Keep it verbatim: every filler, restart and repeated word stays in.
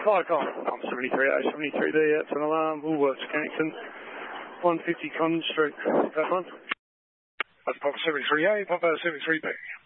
Viacom, I'm seventy-three A, seventy-three D, that's an alarm, Woolworths, Connington, one fifty Collins Street, that one. That's Papa seventy-three A, Papa seventy-three B.